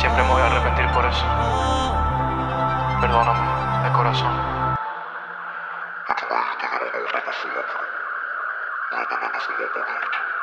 siempre me voy a arrepentir por eso. Perdóname, de corazón. No te voy a tener la capacidad. No tenemos que